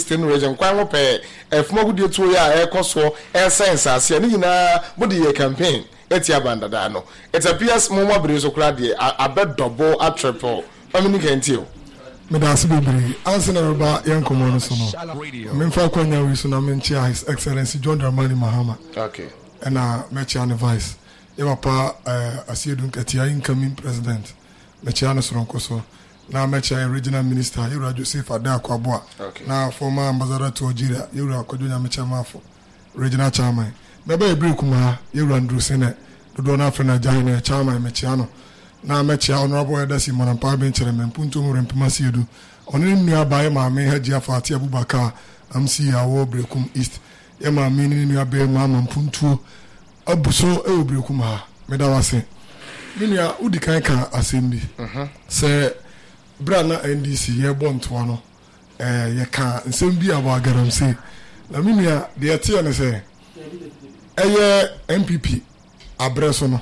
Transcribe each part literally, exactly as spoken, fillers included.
Eastern region kwan wo pe efuma gudie to ya e koso e sense ase ni nyina body ye campaign etia bandada no it appears mo mo bere so kra de abed double a triple family can tell me da sibiri answer na ba yan komo no so no me fa kwanya wi so na me ntia His Excellency John Dramani Mahama okay and uh me chia ne vice e papa uh asiedu nkatia incoming president me chia no so nko so na me chia regional minister Yura Joseph Adakwabo na former ambassador to Algeria Yura Kojonya me chia mafo regional chairman me ba ebri kuma Yura Andrew Sene do na Africa Jahine chairman me chia no na mechi honorable Edasi Monampa benchere mempuntu mu rempima siedu oni nua bae ma me haji afati Abubakar amsi awo Brekum East e ma me ni nua bae ma mempuntu abuso e obrekum ha me da wase me nua udi kan kan asembi mhm se bra na N D C ye bonto no eh ye ka nsem bi abo agaram se na me nua de ete ne se eye M P P abreso no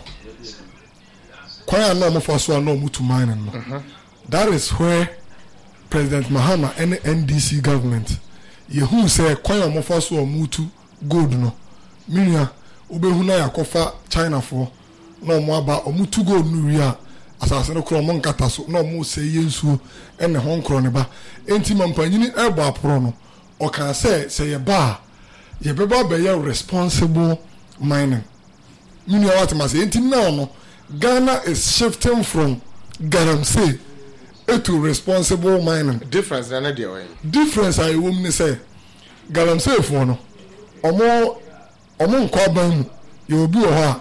kwaya no mo faso no mutu mine no uh-huh. That is where President Mahama and N D C government yehu say kwaya mo faso mutu gold no minia obehu na yakofa China for no mo aba omutu gold no wi a asase no kro mo nkata so no mo say yensuo ene hon kro ne ba enti mampanyini ebo aporo no o kan say say ye ba ye beba be ye responsible mining minia what ma say enti now no Ghana is shifting from galamsey to responsible mining. Difference na dey way. Difference I wom ni say galamsey fo no. Omo omo nkwa ban mu ye obi wo ha.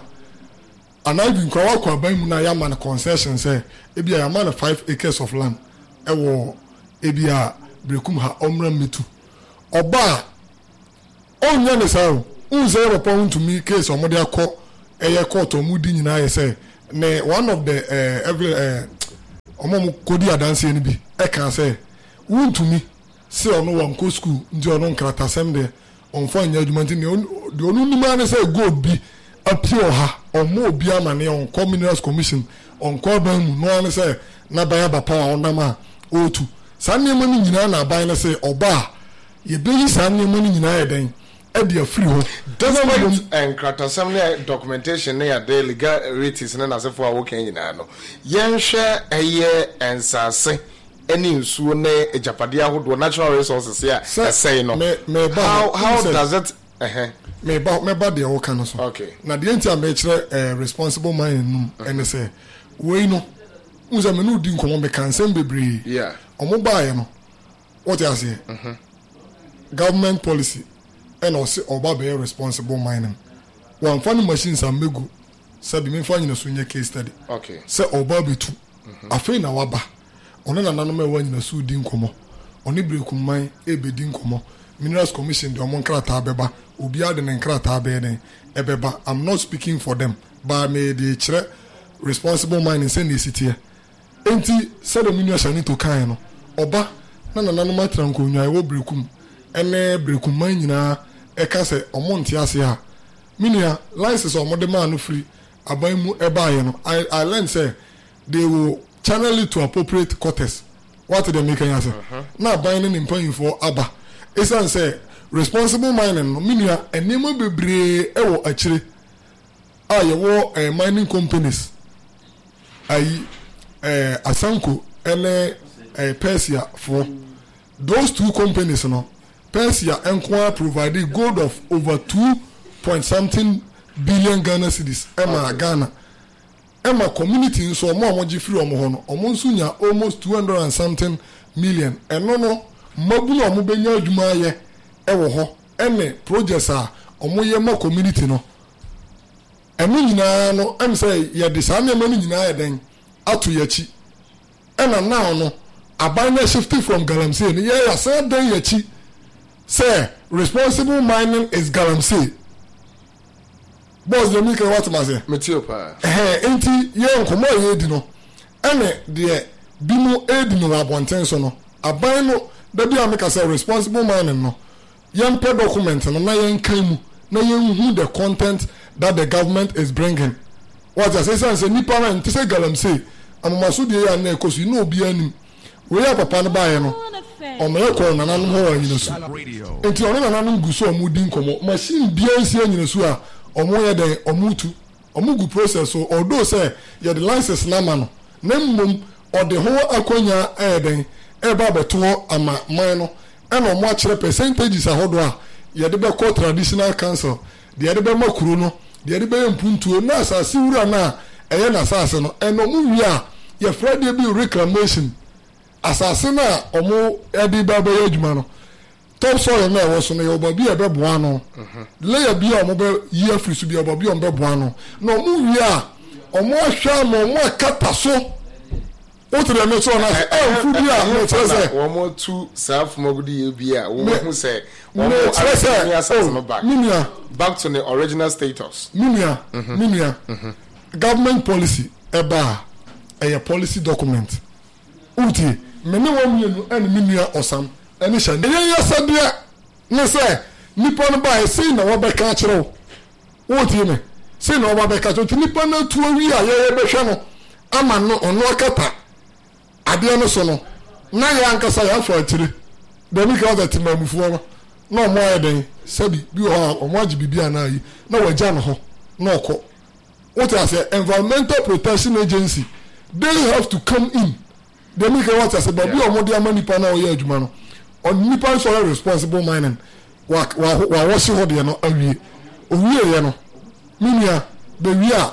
Ana bi nkwa wa kwa ban mu na ya man concession say e bia ya man five acres of land. E wo e bia Brekum ha omra metu. Oba onya ne say unze report to me case omode akọ eye court omudi nyina ye say ne one of the uh, every uh omo kodi adanse ni bi e kan say wuntumi se ono wan ko school ndi ono nkrata sem de onfo anya adwumanti ne de onu nima ne say go bi apio ha omo obi amane on Minerals Commission on ko ban mu no ne say na baya ba power onama otu sanne mo ni nyina na ban ne say oba ye beyi sanne mo ni nyina ye den e free ho doesn't and crata documentation near the legal rates and as if we are working in no yen share a year and sase any soon a japadia would natural resources here say no how how does it uh-huh me ba me ba de work no so okay na the entire make responsible mining and say we no unza me no di nkomo be kan sem bebre yeah omo ba ye no what you say mhm government policy and also oba be responsible mining one funny machines and megu said me fanya so nya case study okay say oba betu afei na waba ono na nanu me wanya so di nkomo oni Brekum man e be di nkomo Minerals Commission de omon krata beba obi ade ne krata be den e beba. I'm not speaking for them but me the chere responsible mining send the city enti said the minerals ani to kan no oba na na nanu matra nkonwa e wo Brekum ene Brekum man nyina e ka se omonti ase ha minia license omode man no free aban mu e ba ye no I I learn say they will channel it to appropriate quarters what they make an answer na aban ne mpan for aba esan say responsible mining no minia enemo bebre e wo akire a ye wo mining companies ai eh Asanko ene eh Persia for those two companies no Persia Enqua provided gold of over two point something billion Ghana cedis. Emma Ghana. Emma community so more moji free omo hono. Omo nsunya almost two hundred and something million. Eno no mabu omo benya adwuma ye e wo ho. Ene projects a omo ye ma community no. Eno nyina no em say ye de sa na ma nyina ye den atu yachi. Ena now no abanya shifting from galamsey no ye ya say den yachi. Say responsible mining is galamsey. Boss the make what ma say metio pa eh enti ye nkomo ye di no ene de bimu edi no abonten so no aban no da bia make say responsible mining no yen pe document no na yen kan mu na yen hu the content that the government is bringing what I say say nipa na enti say galamsey amama so de ya na ekoso no obi anim we ya papa no bae no o me ko nananom ho anyina su enti ono nananom gu so omu di nkomo machine bia nsi anyina su a omo ye den omutu omugu process so although say ye the license na ma no na mmom o de ho akonya e den e ba beto ama man no e no mo akere percentages ahodo a ye de be call traditional council de ye de be makuru no de ye de be mpuntuo na asase wura na eye na asase no e no mu wi a ye Friday be reclamation asase na omo e di ba be adwuma no top soil na e wo so no ye obabi e be boa no layer bi a omo be year free so bi obabi omo be boa no no mu wi a omo ahwa mo omo akata so otre me so na e fu bi a no trese omo tu self mogudi bi a wo hu say omo trese no back minia back to the original status minia minia government policy eba a policy document uti me ne wo mienu en minia osam eni sha ne ya sabia ne say nipa no ba say na wo be ka kire wo uti me say na wo ba ka to nipa na tu wi a ye be hwe no ama no ono akata ade no so no na ya ankasa ya fo akire de mi ka da timamufuo no na mo ya den sabi bi ho o mo agi bibia na yi na waja no ho na okọ what I say Environmental Protection Agency they have to come in they make what I say but bi o mo dia manipa na o ya adwuma no on nipa so responsible mining wa wa wa washi ho de no awie owie ye no minia be wi a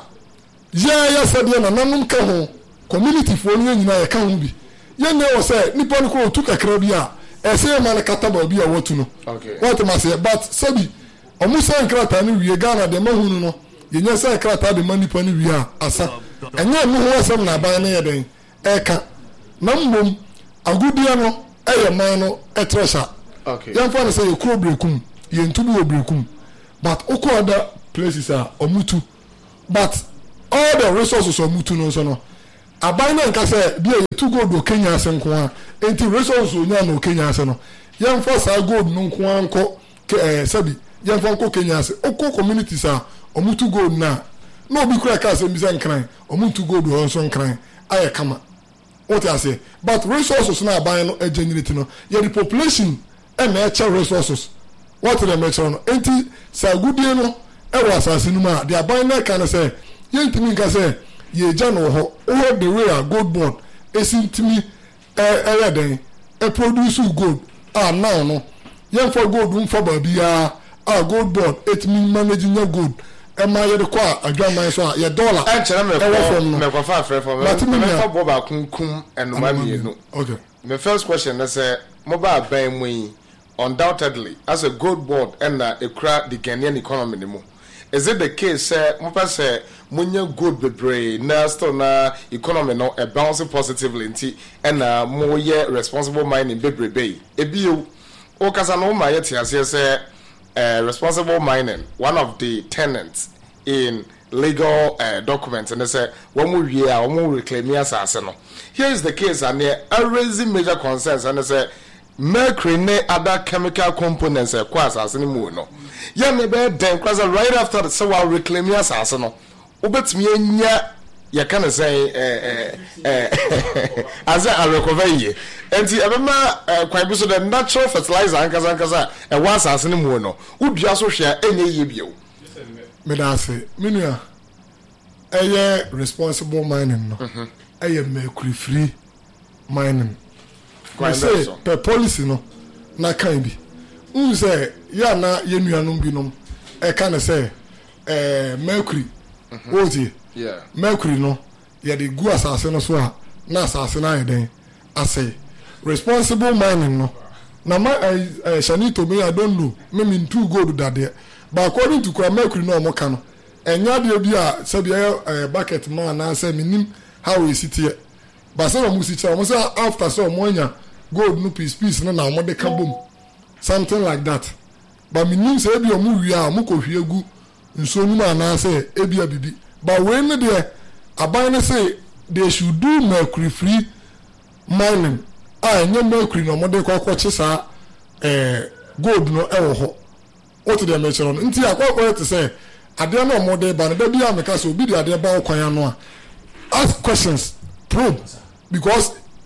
ya ya sabe na nanum ka ho community fo no nyina ya ka ho bi ye ne o say nipa no ko tu kakra bi a e say man kata ba bi a wotu no okay what ma say but sabi o mu say krata ni wie Ghana de mahunu no ye nya say krata de manipa ni wie a asa enye mu ho asem na ban na ye den e ka na mmom agudia no eye man no e treasure okay yan fa na say ye kro brekum ye ntubu obrekum but oko other places are omutu but all the resources omutu no so no aban na nka say bia ye tu gold o Kenya asenko a enti resources onya na o Kenya asen no yan fa sa gold no nko anko eh sabi yan fa nko Kenya asen oko communities a omutu gold na no obi kura ka say misa nkran omutu gold ho so nkran aye kama what I say but resources na aban no e generate no ye the population e na e resources what the metro no enti sa gudie no e wa asase no ma the aban na ka na say ye ntimi nka say ye ja no ho o the way a gold bond esintimi eh eh den e produce gold ah now no ye for gold um for babia ah gold bond it mean managing your gold e ma ye de kwa adwaman so a ye dollar e chere me ko me ko fa afre for me me fa bo ba kunkum enoma mienu okay my first question is say mo ba ban mu yi undoubtedly as a gold board and a cra the Ghanaian economy ni mo is it the case say mo pa say munya gold bebre na still na economy no e bouncing positively nti and na mo ye responsible mining bebre bay e bi o kasa no ma ye ti ase say uh, responsible mining one of the tenants in legal uh, documents and they say when we we are when we reclaim asase no here is the case and there are raising major concerns and they say mercury ne other chemical components e kwa asase ni mu no ya me be den kwasa right after the so we reclaim asase no obetimi anya ya kana say eh eh as a recover ye enti ebema kwan bi so the natural fertilizer ankaza ankaza e wa asase ni mu no udua so hwe enye ye bio me da say menua eye responsible mining no eye mercury free mining quite say per policy no na kan bi un say ya na ye nuanom binom e kan say eh mercury ozi yeah mercury no ye de gu asase no so a na asase na ye den ase responsible mining no na ma uh, Shanito me I don't know me mean too gold that there but according to kwa mercury no mo kan no enya de bi a se bi uh, bucket man na say minim how we sit here but say mo sit here mo say after so mo nya gold no piece piece no na mo de ka bom something like that but minim say bi o mo wi a mo ko hwie gu nso nu ma na say e bi a bibi but when they aban say they should do mercury free mining ah nya mercury no mo de kwa kwa chisa eh gold no e wo ho what the mention nti akwa to say ade na mo de ba na bi am ka so obi de ade ba kwan ano a ask questions probe because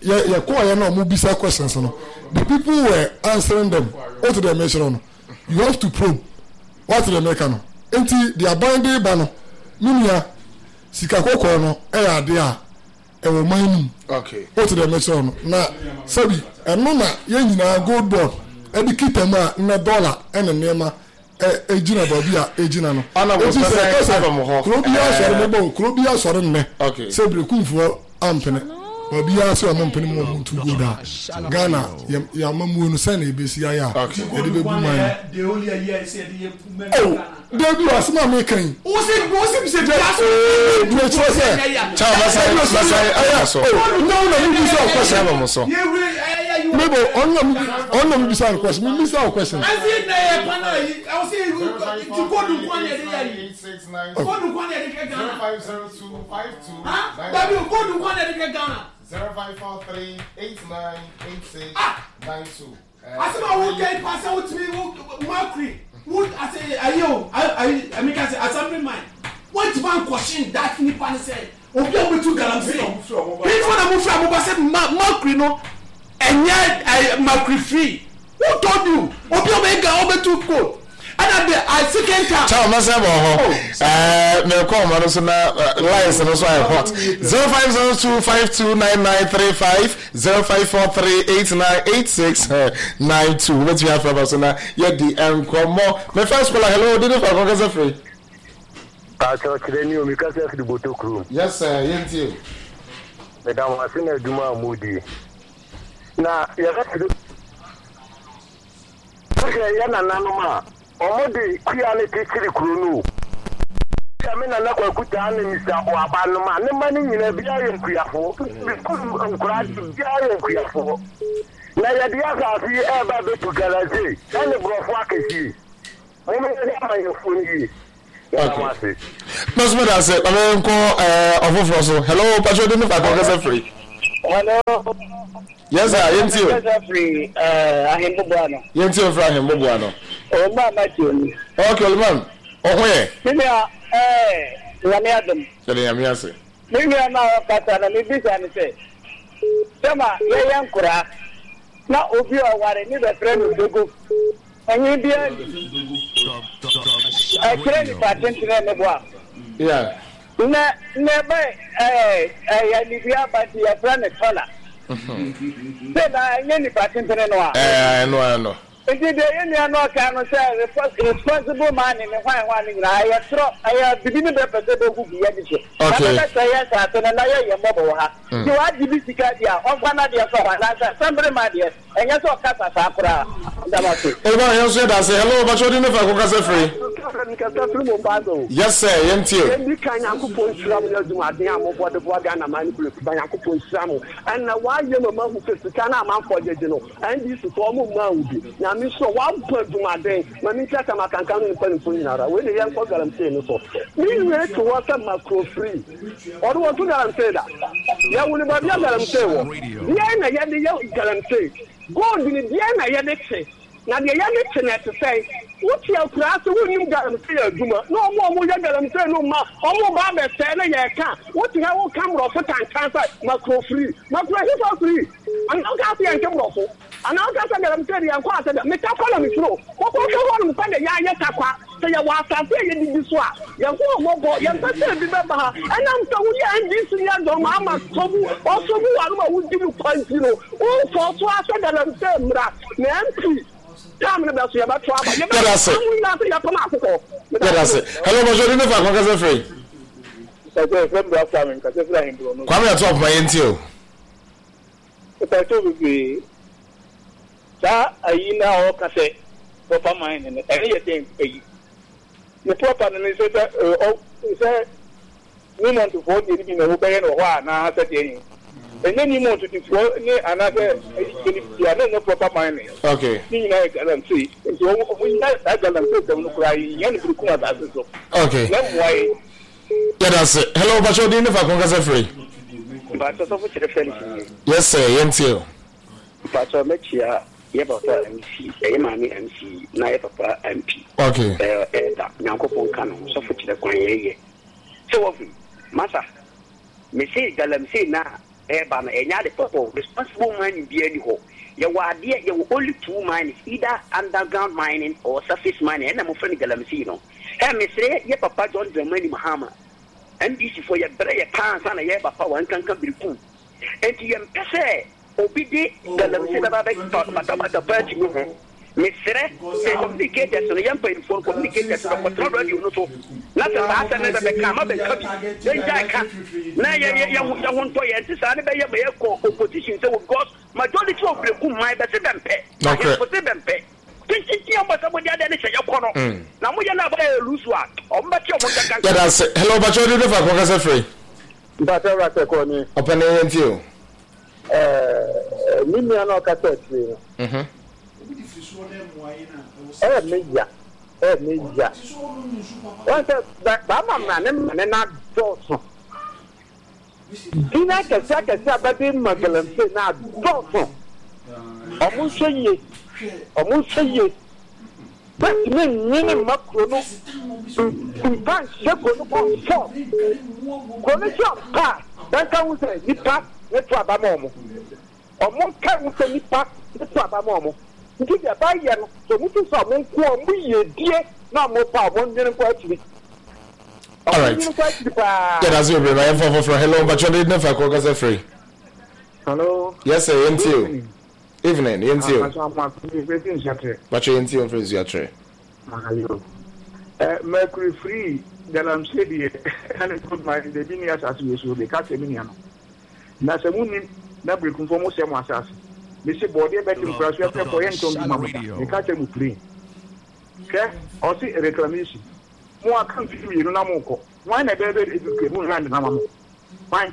yeah yeah ko ya na mo bisa questions no the people were answering them what to the mention no you have to probe what to the make no enti the abandon ba no minia sika kokoro no e ya de a e wo man okay what to the mention no na sabi eno na ye nyina gold bond e di kitama na dollar e na nema e ejina babia ejina no ana go say say mo ho krobia sore mo bon krobia sore ne okay sebre kunfo ampene babia so ampene mo mo tu goda Ghana ya mamu no say na ebesi ya okay e de bebu man the only year say the oh they do as ma me kan o se o se se just eh do it for say cha ma say ma say aya so no no me bisa o question ma mo so maybe on on me bisa o question me bisa o question I see na e pana yi I will say to go do one year dey go do one year dey Ghana five zero two five two ah baby go do one year dey Ghana zero five four three eight nine eight six nine two asema wo get pass out me wo mercury would I say ayo I I make I say assembly man what man question that nipa ne say obi o betu galamsey people na move from over say mercury no enye mercury free who told you obi o be ga o betu cold and the I second time cha ma say bo ho eh me ko ma no so na lines no so I hot zero five zero two five two nine nine three five zero five four three eight nine eight six nine two what you have for us na you the enkomo me first call hello did you for go free ah so today ni o mi ka say the botokru yes sir yenti madam asina duma mudi na ya ka tido ya na nanoma omodi kuya ne tikiri kronu ya me na nakwa kuta na misa o abanoma ne mani nyina bia ye kuyafo nkuraji bia ye kuyafo na ya dia ka fi e ba be to galaze ene brofo akesi mo me ne amaye funyi okay no so that say ame nko eh ofofro so hello pacho de me fa ko say free hello yes sir yenti o say free eh ahembo buano yenti o fra ahembo buano o ma ma tioni okay olman o hoye Mimia eh ngani adam kele ya miase Mimia na kata na mibisa ni se Sema ye yankura na obi o ware ni be friend dogo anyi bia I train patent na me boa yeah na na be eh eh ya ni bia ba ti ya friend tola se na anyi ni patent na no eh no I know Indeed, any no can say responsible man in the fine one. I throw I begin to represent who be edited. Okay, yes, I can allow your mobile. You are the Bissicadia, or one of your son, somebody, my dear, and yes, or Casa Sapra. Everyone else said, I say hello, but you didn't know if I free. Yes, sir, empty. You can't put what the Wagana manipulated by Uncle Samu. And why you know who says the Canama for the general, and this is formal mound. Me so one point to my day, my minister ma can come in pen for nara. When the young folk are saying so. Me wait to work at macro free. Or what to say that? Ya will never be able to say what. Diana ya the young guarantee. Go in the Diana ya next. Now the young next to say, what your class will you guarantee a Juma? No more will you guarantee no more. Almost Baba said, I can't. What you have come off a cancer macro free. Macro is free. I'm not happy and come off. And I'll just say I'm telling you, I'm quite a metacol me through. What was the one who found a young Yataqua? So you want to say you did this one. You're more, you're better, remember her. And I'm so young, this young Mama, also who I would give you point zero. Oh, for so I said that I'm saying, Nancy. Come about you about trouble. You're not saying hello, Major, never got free. Come at top my entio. If I told you. Sa ayina o kase proper mind and anything pay. The proper and say that oh say no want to vote in the obey no wa na say dey. And then you want to do another you are no proper mind. Okay. You know I see. So we not that them them no cry yan ku kuma that so. Okay. Then why? Yeah, that's it. Hello, Bacho, do you know if I can get free? But so for the friend. Yes, sir. Yentio. But so make here. Ye papa M C, ye mami M C, na ye papa M P. Okay. Eh, eh, da, nyankopon kanu, so futi de kwan ye ye. So of masa, me say galam say na eba no enya de purple responsible mining bi ani ho ye wa de ye only two mines either underground mining or surface mining na mo fani galamsey no e mesre ye papa John Dramani Mahama N D C for ye bre ye kan sana ye papa wan kan kan biriku enti ye mpese obi de galamsey baba be papa papa party mo ho mesre se communicate so ye mpa inform communicate so control radio no so na se ba sa na be ka ma be ka bi ye ka na ye ye ye wonto ye nti sa ne be ye be ko opposition so because majority of the good my be se bempe okay be se bempe tinti amba sa mo dia de ne che kono na mo ye na ba e lusu a o mba ti o mo kan yeah that's it. Hello Bachodi de fa ko kasa free Mbata rate ko ni open enti o eh mimi ana kasa free mhm eh meja eh meja wanta ba mama na ne na doso ina ka sa ka sa ba bi magalamse na doso omu soye omu soye but me nyine makro no mpan sheko no ko so ko ne so pa dan ka wo se nipa ne to abama omo omo ka wo se nipa ne to abama omo nti ya ba ye no so mutu so mo nko mo ye die na mo pa mo ndene ko atiri all right yeah that's your baby I am for for hello but you didn't for ko kasa free hello yes sir enti o evening enti o but you enti o friends you are try eh mercury free galamsey die and good my the business association they catch me no na se muni na brekum for mo se mo asase me se body be tim praso e for yen tom ma me catch me free ke o si reclamation mo akan fi you na mo ko why na be be educate mo land na mo fine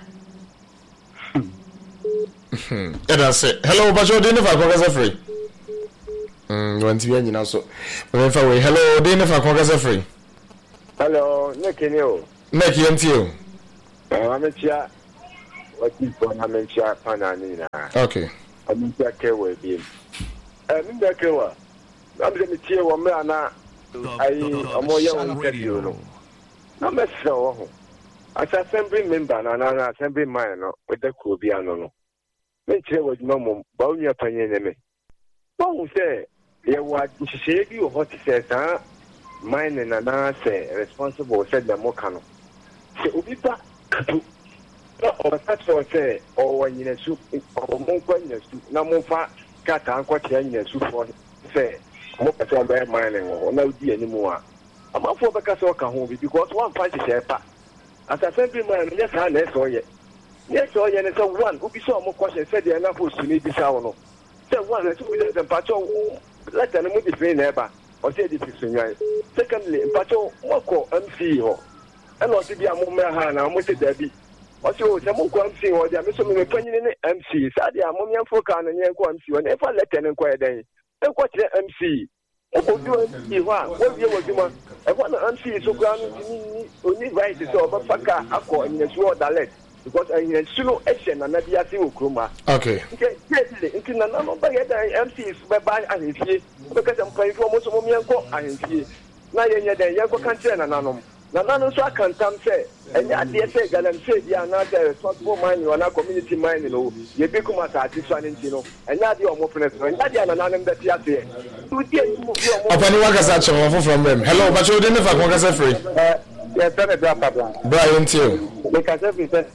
yeah that's it. Hello Bachodi de fa ko kasa free mm wanti bi anyina so me fa we hello de ne fa ko kasa free hello nekeni o nek yenti o amechia wati ko na amechia pana ni na okay amechia kewe bi eh mi da kewa na bi me tie wo me ana ai omoye won interview no na me se wo ho as assembly member na na assembly man no we da ko bi ano no me tie wo djuma mo ba onua panye ne me bon se ye wa nhihye bi wo hot se ta mine na na say responsible said the mokano se obi ba katu na o ta so say o wa nyina su o mo kwa nyina su na mo fa kata anko tia nyina su fo say mo ka so ba mine wo na odi ani mu a amafo be ka so ka ho bi because one fight share pa as a simple man yes ha na so ye yes so ye ne so one obi so mo question said the na post ni bi sa wo no say one so we the pacho let them mo defend neighbor or say this is right. Secondly, Pacho Moko M C ho. And what to be a moment hana, what did there be? Also, the Moko M C or the Amissom M C, Sadia, Momian Fokan and Yanko M C, and if I let them inquire then. And what the M C? What do you want? What you want? And what the M C is so grand, only right is over Faka, Ako, and the sword dialect. Because I had solo action and Nadia Kruma. Okay. Into none by M C is by and here because I'm playing for most of Yanko and here. Now you're the Yanko country and Nanum. Nanano so I can come say, and I dare say, Galan said, you are not a responsible mind, you are not community mind, you know, you become a artist, you know, and now you're more friends, and now you're an that you are there. Upon what is that from them? Hello, but you didn't have a free. Yes, Brian, Brian, too. Because everything.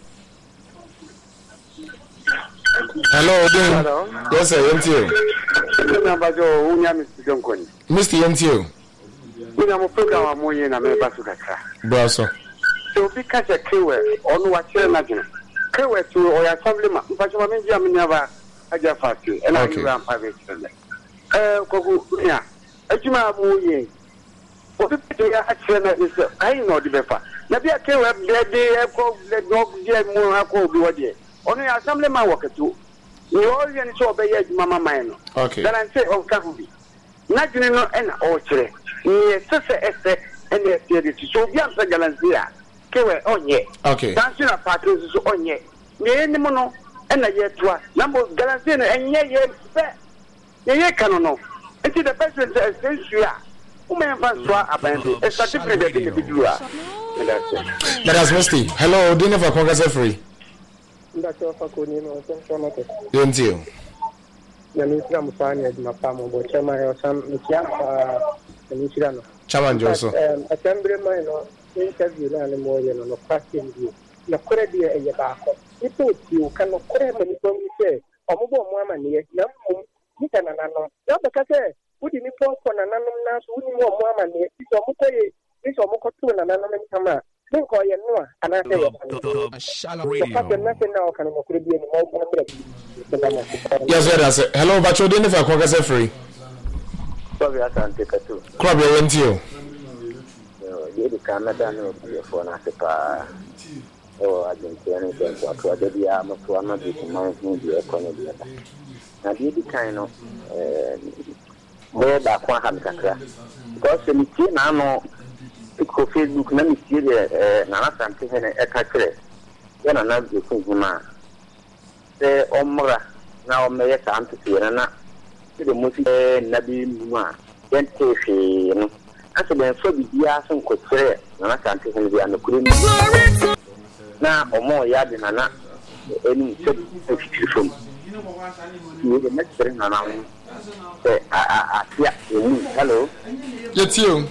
Hello, Hello. Yes, sir. N T O. Mister N T O. We are program more in America. Brasso. So because a keyword on what you're imagining. Keyword to or assemblyman, but you are never I just fast you and I ran private. Uh, yeah. As you are moving. What the I know the better. Maybe I can't have the day I call the dog, dear more. Be only assemblyman work too. You already saw by Mama Mine. Okay. Then I say, oh, Kahubi. Nothing no and orchard. Yes, sister Esther and the theatre. So, young Galancia. Kewe on ye. Okay. Dancing a party is on ye. Ye any mono and a year to number Galancina and ye, ye, fair. Ye cannot know. Until the president says you are. Who may have abandoned a certificate in the video. That has Misty. Hello, dinner for Congress free. That's your faculty, no, some Yentio. Na nisira mfanya mapamo bo chama ya sam nikiapa nisira no Chama Joso. Um assembly man no interview na mo ye no no question view. Na kore dia e ba ko. Ipo ti o kan no kore ma ni ko mi se omo bo mo amane na mo ni kana na no. Ya ba ka se udi ni po ko na nanom na so udi mo mo amane ti so mo ko ye ti so mo ko tu na nanom ni kama. Ni ko ye no ana se ye. Shallow radio. Yes, sir, that's it. Hello, but you didn't have a say free. Sorry, I can't take a two. Crab, you went to you. You Canada, no, for an Africa. Oh, I didn't say anything. So I did the arm of one of the the economy. Now, the kind of where that one had because the team I know. Ko Facebook na misiri eh na na sante he e ka kire ya na na de ku huma se omra na o meye sante tire na de musi na bi ma den te fi no aso ben so bi dia so ko kire na na sante he bi an kure na omo ya de na na eni se fi fom ni de na kire na na eh a a a hello Yes, you.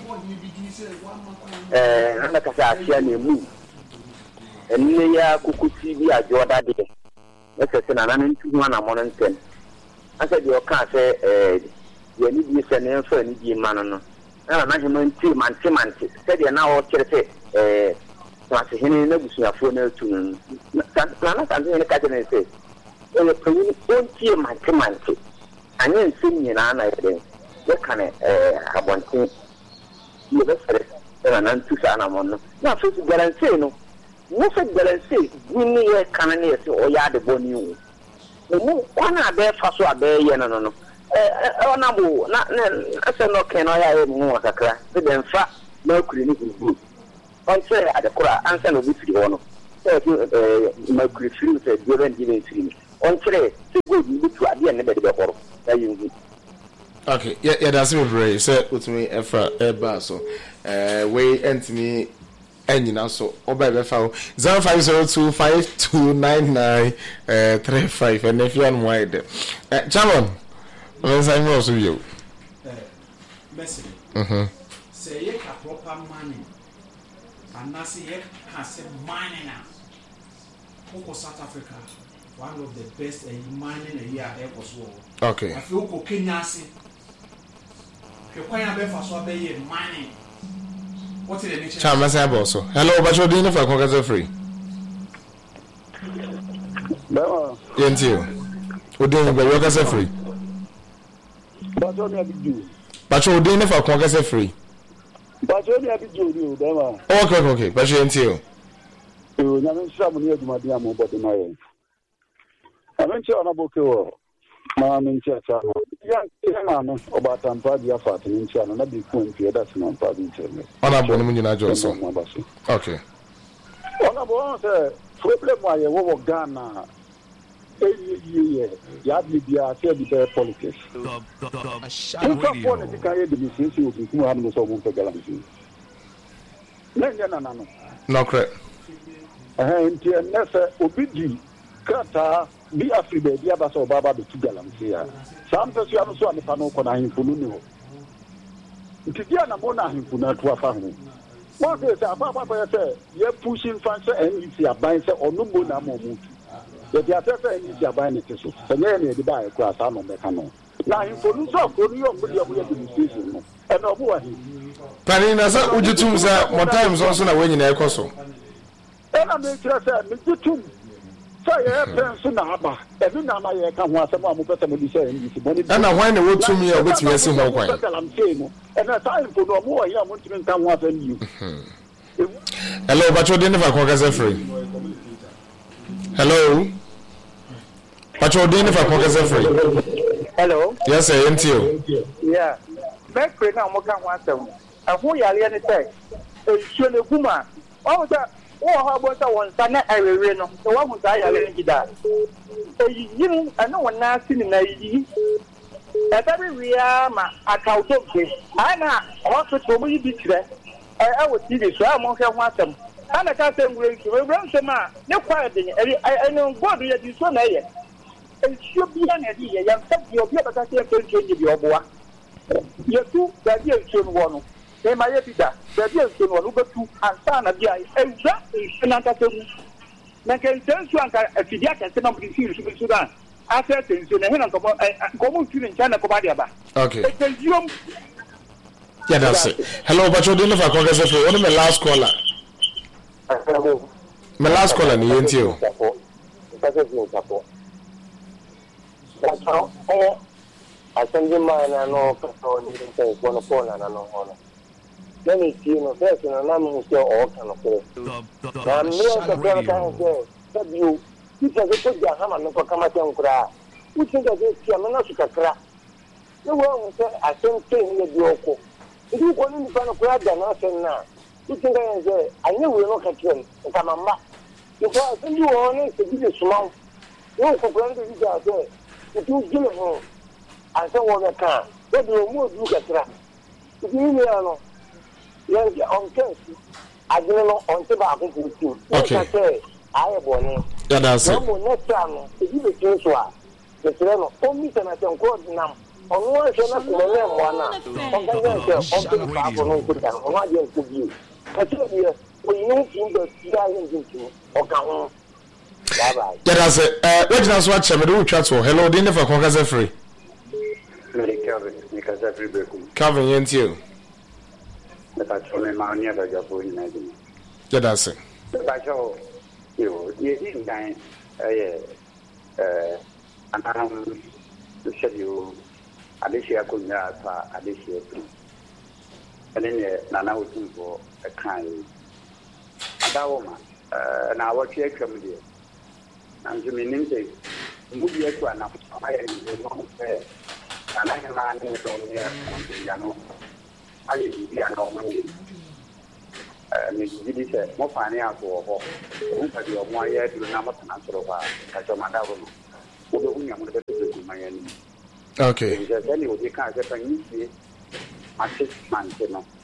Eh, ana kasa asia na emu. Enne ya kukuti bi ajoda de. Ese na na ntu hu na mo ntem. Asa de o ka se eh ye ni bi se ne nfa ni bi ma no no. Na na he man ti man ti man ti. Se de na o kire se eh na se hene na busuafo na tu no. Na na kan ne ka je ne se. E peni on ti man ti man ti. Anye nsim nyina na ye. Ye kan eh abontin. Ye be sere na nan tu sana mon no na so guarantee no no so guarantee ni ye kan na ye se o ya de boni wu mo kwana be fa so abe ye no no eh ona bo na na se no ken no ya ye mu wakakra se den fa na kuri ni guru on se ade kura ansa no bi firi ho no se eh ma kuri firi se de ben di ben firi on tre se go bi tu ade ne be de horo ya yin. Okay, yeah, yeah, that's me, bro. Say, with me, Efra, Eba, so, uh, we Anthony, and you know, so, Oba Befa, zero five zero two five two nine nine three five, and if you're unwide, uh, Chamon, let's say more of you. Messi, Mm-hmm. say, you have proper money, and now say, you has money now. Who South Africa, one of the best mining a year there was war. Okay. I feel Kenya. Money. What is the nature? Chama say also. Hello, but you're doing for Congress free. No. Yentio. We're doing for Congress free. But what have you do? But you're doing for Congress free. But what have you do, Dema? Okay, okay. But you're Yentio. You know, some near my dear mobile in my own. I went to an aboke. Man in church, young man about Ampadia Fat in China, not be point here. That's not Paddy. Honorable Munina Johnson. Okay. Honorable, sir, problem why you were Ghana. Eight years, Yadli Bia, said the politics. Shallow radio. The carrier the machine will be two animals of one galaxy. No, no, no, no. No, correct. And Nessa Obidi, Kata. Be a free baby, but so Baba the two gallons here. Some person you have so a panel for him for no. Tidiana Mona him for not to a family. What is a papa say? You're pushing fancy and it's your buying or no more than more. The theatre and it's your buying it. So, and then you buy a class on the mechano. Now, him for no so good, you're good, you're administration. And no more him. Panina, would you two say more times also na when in a coso? And I make you say, Mister Two. So na aba ebi na ma ye ka ho asem a mo pese mo di say ndi boni and na when we to me obet me say ho kwan and na time for no mo ya mo ntimi nka ho asem yi. Hello, but you didn't have Congress free. Hello, but you didn't have Congress free. Hello. Yes, sir. Until yeah, back for now mo ka ho asem a ho yale ne say e hye ne guma o say oh, how about one sana area no? So what was I already that? You I know one now seen in a every we are my account. I know hospital we be there. I was see this. I'm on here. Want them. ana ka se ngure nsu ngure nsu ma ne kwa de e no board ye di so na ye e sio bia na di ye ya sabi obi abata se pe nsu ni bi oboa ye tu da di nsu no no e ma ye bida da di nsu no no betu ansa na bia e za e na ka se mu na ke nsu anka afidia ka se na bi si su su da ase tensu na he na ko ko mu tu ni ncha na ko ba dia ba okay e tensu yeah that's it hello but you didn't for congress for one of my last caller my last caller ni yenti o oh asanji mana no kaso ni nte ko no pona na no hono nani ti no pesa na na mu se o kana ko na mi o ka ko ka ko sabiu ti ka ko ja hama no ko kama te nkura uti ga je ti amana su kakra no wo se asanji ni di oko ndi ko ni pa no ko ada na sen na uti ga je anye we no ka tren kama ma ko asanji wo ne se di suma wo ko ko ndi ja je uti gile ho asa wo na ka we do mu du katra uti ni ya no yan je on case adino no on te ba ko ku okay aye boni yeah that's it no mo na no e bi be so a de tere no o mi tana ten ko nam onu wa se na ko le mo na on ga je on te ba ko no ku ta on wa je ku bi ka ti bi o yin ti ndo ti ya yin ti ti o ka ho bye bye yeah that's it eh we just watch me do chat for hello din for congress free Calvin, because every bekum. Calvin yenti o But I told him I'm never going to imagine. yeah that's it But I saw you, you didn't die. Uh, and I'm said you, Alicia Kunya, Alicia. And then Nana was for a kind. And that woman, uh, and I was here coming here. And you mean, movie as one of I am fair. And I am not on here, you know. I am not Nijidi se mo fani aso ho o ka di o mo aye du na mo tan so ro ba ka jo manda wo o do hunya mo de de du ma yani okay je se ni o di ka se pa ni si a se man se no